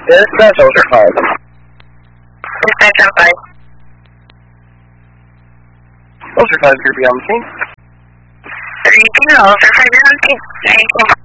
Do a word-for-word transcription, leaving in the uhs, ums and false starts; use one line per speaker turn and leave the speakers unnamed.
Dispatch Ultra five.
Dispatch on five.
Ultra five, group, be on the scene.
Three zero, Ultra five, you're on the scene.